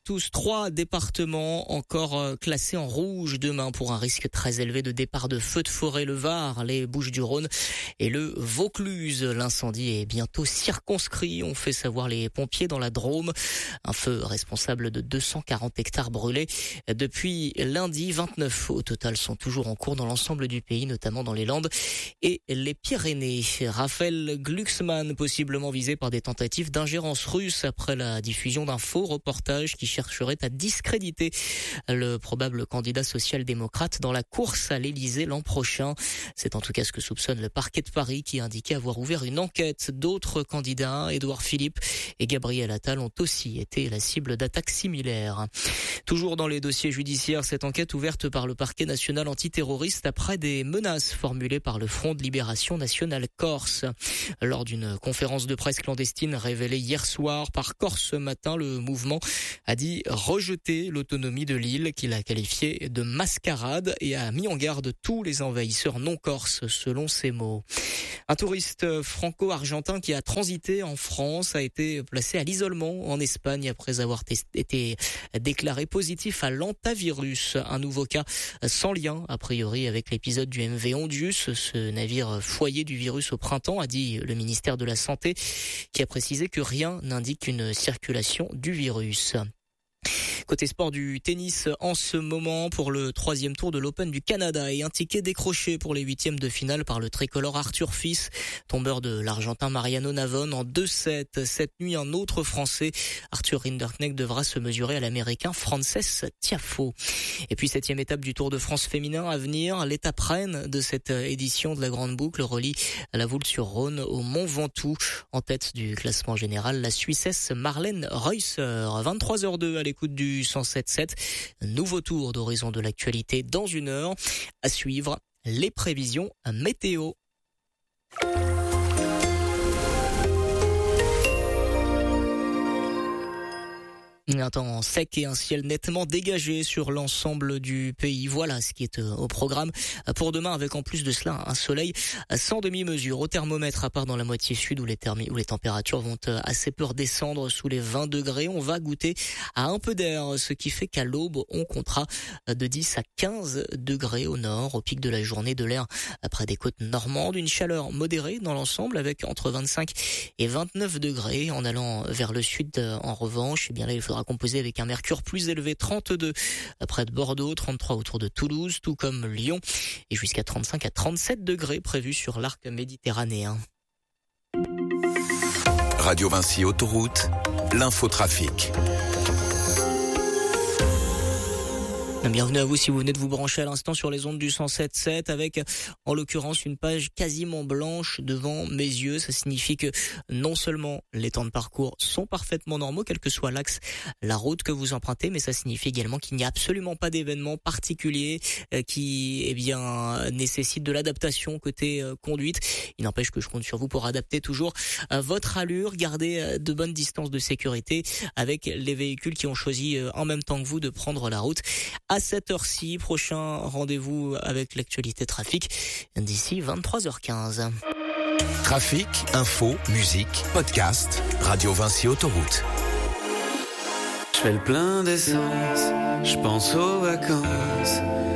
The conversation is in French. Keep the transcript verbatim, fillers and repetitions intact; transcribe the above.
tous. Trois départements encore classés en rouge demain pour un risque très élevé de départ de feux de forêt. Le Var, les Bouches-du-Rhône et le Vaucluse. L'incendie est bientôt circonscrit, ont fait savoir les pompiers dans la Drôme. Un feu responsable de deux cent quarante hectares brûlés depuis lundi. vingt-neuf au total sont toujours en cours dans l'ensemble du pays, notamment dans les Landes et les Pyrénées. Raphaël Glucksmann, possiblement visé par des tentatives d'ingérence russe après la diffusion d'un faux reportage qui chercherait à discréditer le probable candidat social-démocrate dans la course à l'Élysée l'an prochain. C'est en tout cas ce que soupçonne le parquet de Paris qui indiquait avoir ouvert une enquête. D'autres candidats, Édouard Philippe et Gabriel Attal, ont aussi été la cible d'attaques similaires. Toujours dans les dossiers judiciaires, cette enquête ouverte par le parquet national antiterroriste après des menaces formulées par le Front de Libération Nationale Corse. Lors d'une conférence de presse clandestine révélée hier soir par Corse Matin, le mouvement a dit rejeter l'autonomie de l'île qu'il a qualifiée de mascarade et a mis en garde tous les envahisseurs non corses, selon ses mots. Un touriste franco-argentin qui a transité en France a été placé à l'isolement en Espagne après avoir testé, été déclaré positif à l'hantavirus. Un nouveau cas sans lien, a priori, avec l'épisode du M V Ondius, ce navire foyer du virus au printemps, a dit le ministère de la Santé, qui a précisé que rien n'indique une circulation du virus. Côté sport, du tennis en ce moment pour le troisième tour de l'Open du Canada et un ticket décroché pour les huitièmes de finale par le tricolore Arthur Fils, tombeur de l'Argentin Mariano Navone en deux sept. Cette nuit, un autre Français, Arthur Rinderknecht, devra se mesurer à l'Américain Frances Tiafoe. Et puis septième étape du Tour de France féminin à venir. L'étape reine de cette édition de la Grande Boucle relie la Voulte-sur-Rhône au Mont Ventoux. En tête du classement général, la Suissesse Marlène Reusser. vingt-trois heures deux à l'écoute du cent sept sept. Nouveau tour d'horizon de l'actualité dans une heure. À suivre, les prévisions météo. Un temps sec et un ciel nettement dégagé sur l'ensemble du pays. Voilà ce qui est au programme pour demain, avec en plus de cela un soleil sans demi-mesure. Au thermomètre, à part dans la moitié sud où les, thermi- où les températures vont assez peu redescendre sous les vingt degrés, on va goûter à un peu d'air, ce qui fait qu'à l'aube, on comptera de dix à quinze degrés au nord. Au pic de la journée, de l'air près des côtes normandes. Une chaleur modérée dans l'ensemble avec entre vingt-cinq et vingt-neuf degrés. En allant vers le sud, en revanche, eh bien là, il faudra composé avec un mercure plus élevé, trente-deux près de Bordeaux, trente-trois autour de Toulouse, tout comme Lyon, et jusqu'à trente-cinq à trente-sept degrés prévus sur l'arc méditerranéen. Radio Vinci Autoroute, l'infotrafic. Bienvenue à vous si vous venez de vous brancher à l'instant sur les ondes du cent sept sept avec en l'occurrence une page quasiment blanche devant mes yeux. Ça signifie que non seulement les temps de parcours sont parfaitement normaux, quel que soit l'axe, la route que vous empruntez, mais ça signifie également qu'il n'y a absolument pas d'événement particulier euh, qui eh bien nécessite de l'adaptation côté euh, conduite. Il n'empêche que je compte sur vous pour adapter toujours euh, votre allure, garder euh, de bonnes distances de sécurité avec les véhicules qui ont choisi euh, en même temps que vous de prendre la route. À cette heure-ci, prochain rendez-vous avec l'actualité trafic d'ici vingt-trois heures quinze. Trafic, info, musique, podcast, Radio Vinci Autoroute. Je fais le plein d'essence, je pense aux vacances.